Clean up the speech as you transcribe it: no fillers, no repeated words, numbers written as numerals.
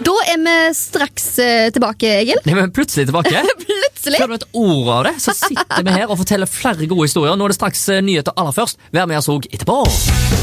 Da vi straks tilbake, Egil. Nei, men plutselig tilbake. Plutselig. Før du vet ord av det, så sitter vi her og forteller flere gode historier. Nå det straks nyheter aller først. Vær med oss også etterpå.